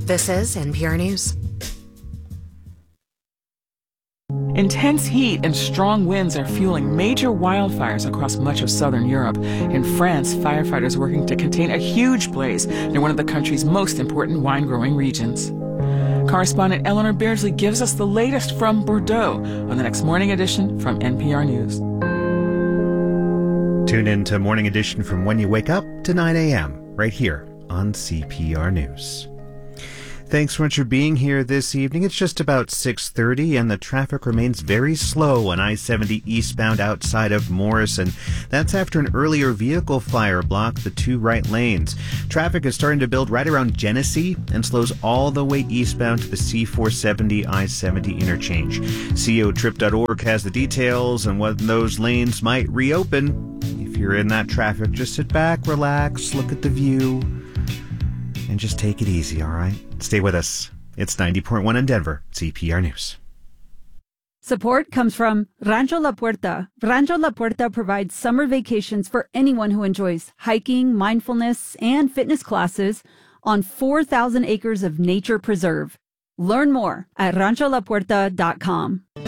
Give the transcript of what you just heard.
This is NPR News. Intense heat and strong winds are fueling major wildfires across much of southern Europe. In France, firefighters are working to contain a huge blaze near one of the country's most important wine-growing regions. Correspondent Eleanor Beardsley gives us the latest from Bordeaux on the next Morning Edition from NPR News. Tune in to Morning Edition from when you wake up to 9 a.m. right here on CPR News. Thanks so much for being here this evening. It's just about 6:30 and the traffic remains very slow on I-70 eastbound outside of Morrison. That's after an earlier vehicle fire blocked the two right lanes. Traffic is starting to build right around Genesee and slows all the way eastbound to the C470 I-70 interchange. cotrip.org has the details on when those lanes might reopen. If you're in that traffic, just sit back, relax, look at the view, and just take it easy, all right? Stay with us. It's 90.1 in Denver, CPR News. Support comes from Rancho La Puerta. Rancho La Puerta provides summer vacations for anyone who enjoys hiking, mindfulness, and fitness classes on 4,000 acres of nature preserve. Learn more at rancholapuerta.com.